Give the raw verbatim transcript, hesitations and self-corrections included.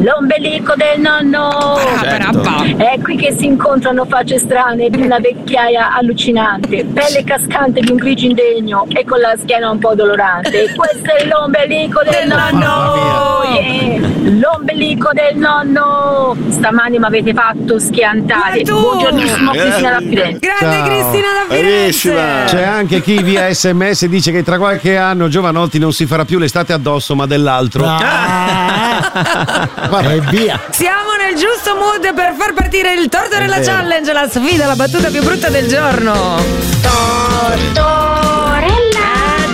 l'ombelico del nonno. Certo. È qui che si incontrano facce strane di una vecchiaia allucinante, pelle cascante di un grigio indegno e con la schiena un po' dolorante. Questo è l'ombelico del nonno. Yeah. L'ombelico del nonno. Stamani mi avete fatto schiantare. Buongiornissimo, Cristina da Firenze. Grande Ciao. Cristina da Firenze. C'è anche chi via sms dice che tra qualche anno Giovanotti non si farà più l'estate addosso ma dell'altro. E via. Siamo nel giusto mood per far partire il torto della challenge, la sfida, la battuta più brutta del giorno. Torto